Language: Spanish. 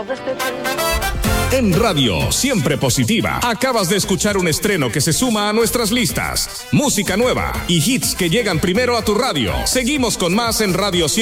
En radio, siempre positiva. Acabas de escuchar un estreno que se suma a nuestras listas. Música nueva y hits que llegan primero a tu radio. Seguimos con más en Radio